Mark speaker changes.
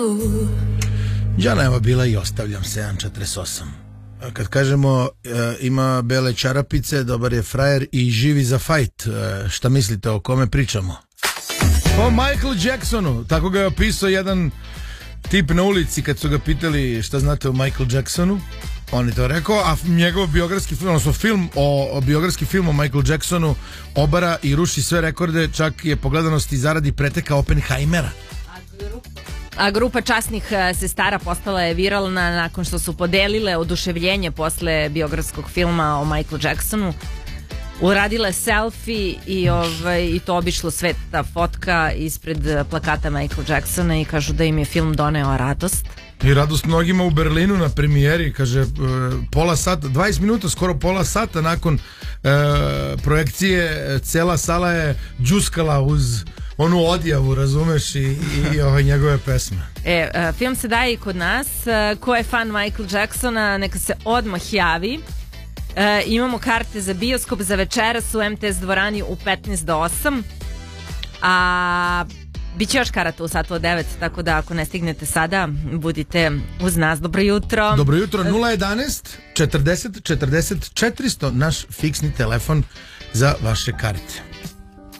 Speaker 1: Đana je bila i ostavljam 748. Kad kažemo ima bele čarapice, dobar je frajer i živi za fajt, šta mislite, o kome pričamo? O Michael Jacksonu, tako ga je opisao jedan tip na ulici kad su ga pitali šta znate o Michael Jacksonu. On je to rekao, a njegov biografski film, odnosno biografski film o Michael Jacksonu obara i ruši sve rekorde, čak je po gledanosti zaradi preteka Oppenheimera.
Speaker 2: A grupa časnih sestara postala je viralna nakon što su podelile oduševljenje posle biografskog filma o Michael Jacksonu. Uradile selfie i to obišlo svet, ta fotka ispred plakata Michael Jacksona, i kažu da im je film doneo radost.
Speaker 1: I radost mnogima u Berlinu na premijeri, kaže, pola sata, 20 minuta, skoro pola sata nakon projekcije, cela sala je džuskala uz onu odjavu, razumeš, i njegove pesme.
Speaker 2: Film se daje i kod nas. Ko je fan Michael Jacksona, neka se odmah javi. Imamo karte za bioskop za večeras u MTS dvorani u 15 do 8. A biće još karata u satu od 9, tako da ako ne stignete sada, budite uz nas. Dobro jutro.
Speaker 1: Dobro jutro, 011 40 40 400, naš fiksni telefon za vaše karte.